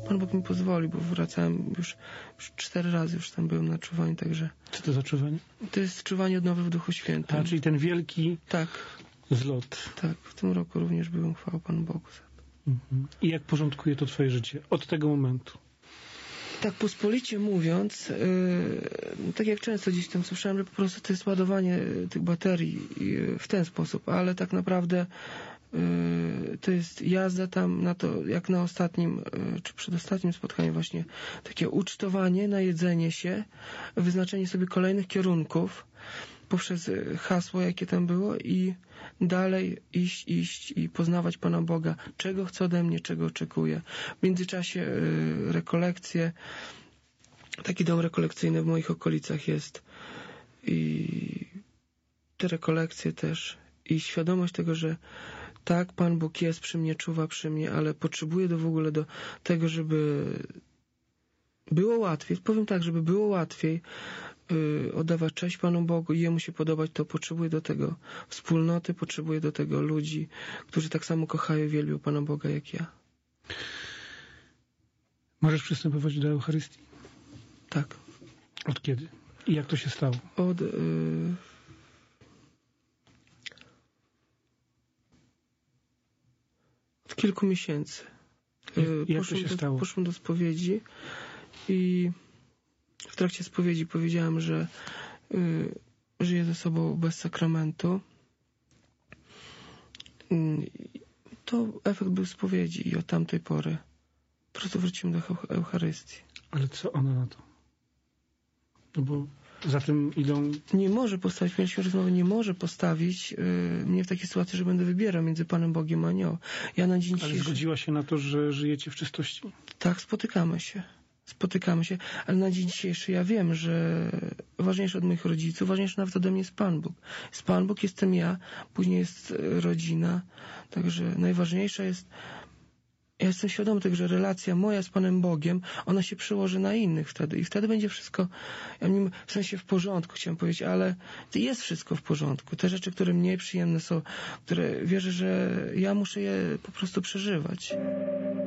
Pan Bóg mi pozwoli, bo wracałem już 4 razy już tam byłem na czuwaniu, także... Co to za czuwanie? To jest czuwanie odnowy w Duchu Świętym. A, czyli ten wielki Tak, zlot. tak. W tym roku również byłem, chwała Panu Bogu za to. Mhm. I jak porządkuje to twoje życie od tego momentu? Tak pospolicie mówiąc, tak jak często gdzieś tam słyszałem, że po prostu to jest ładowanie tych baterii w ten sposób, ale tak naprawdę to jest jazda tam na to, jak na ostatnim, czy przedostatnim spotkaniu właśnie, takie ucztowanie, najedzenie się, wyznaczenie sobie kolejnych kierunków poprzez hasło, jakie tam było i dalej iść i poznawać Pana Boga, czego chce ode mnie, czego oczekuje. W międzyczasie rekolekcje, taki dom rekolekcyjny w moich okolicach jest i te rekolekcje też i świadomość tego, że tak, Pan Bóg jest przy mnie, czuwa przy mnie, ale potrzebuję w ogóle do tego, żeby było łatwiej, powiem tak, żeby było łatwiej oddawać cześć Panu Bogu i Jemu się podobać, to potrzebuję do tego wspólnoty, potrzebuję do tego ludzi, którzy tak samo kochają i wielbią Pana Boga jak ja. Możesz przystępować do Eucharystii? Tak. Od kiedy? I jak to się stało? Od kilku miesięcy. Jak to się stało? Poszłem do spowiedzi i w trakcie spowiedzi powiedziałem, że żyję ze sobą bez sakramentu. To efekt był spowiedzi i od tamtej pory po prostu wróciłem do Eucharystii. Ale co ona na to? No bo za tym idą... Nie może postawić, mieliśmy rozmowę, nie może postawić mnie w takiej sytuacji, że będę wybierał między Panem Bogiem a nią. Ja na dzień dzisiejszy... Ale zgodziła się na to, że żyjecie w czystości? Tak, spotykamy się, ale na dzień dzisiejszy ja wiem, że ważniejsze od moich rodziców, ważniejsze nawet ode mnie jest Pan Bóg. Jest Pan Bóg, jestem ja, później jest rodzina, także najważniejsza jest, ja jestem świadomy tego, że relacja moja z Panem Bogiem, ona się przełoży na innych wtedy i wtedy będzie wszystko, w sensie w porządku chciałem powiedzieć, ale jest wszystko w porządku. Te rzeczy, które mniej przyjemne są, które wierzę, że ja muszę je po prostu przeżywać.